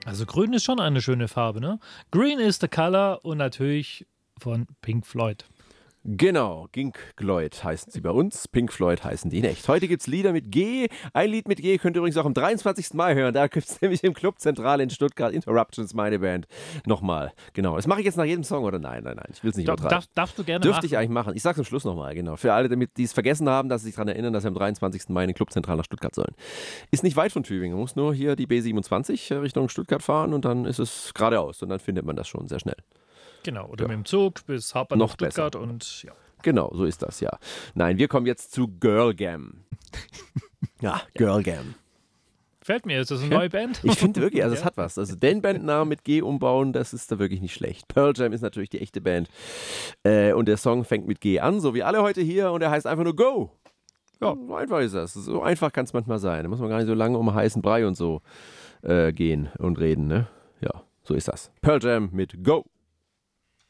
Also grün ist schon eine schöne Farbe, ne? Green is the color und natürlich von Pink Floyd. Genau, Gink Gloyd heißen sie bei uns, Pink Floyd heißen die in echt. Heute gibt es Lieder mit G. Ein Lied mit G könnt ihr übrigens auch am 23. Mai hören. Da gibt es nämlich im Club Zentrale in Stuttgart Interruptions, meine Band. Nochmal, genau. Das mache ich jetzt nach jedem Song, oder nein? Ich will es nicht übertreiben. Darfst du gerne Dürfte machen. ich eigentlich machen. Ich sage am Schluss nochmal, genau. Für alle, die es vergessen haben, dass sie sich daran erinnern, dass sie am 23. Mai in den Club Zentrale nach Stuttgart sollen. Ist nicht weit von Tübingen. Man muss nur hier die B27 Richtung Stuttgart fahren und dann ist es geradeaus. Und dann findet man das schon sehr schnell. Genau, oder mit dem Zug bis Hauptbahnhof Stuttgart besser. Und ja. Genau, so ist das, ja. Nein, wir kommen jetzt zu Girl Gam. Ja, Girl Gam. Gefällt mir, ist das eine neue Band? Ich finde wirklich, also es hat was. Also den Bandnamen mit G umbauen, das ist da wirklich nicht schlecht. Pearl Jam ist natürlich die echte Band. Und der Song fängt mit G an, so wie alle heute hier. Und er heißt einfach nur Go. Ja, so einfach ist das. So einfach kann es manchmal sein. Da muss man gar nicht so lange um heißen Brei und so gehen und reden, ne? Ja, so ist das. Pearl Jam mit Go.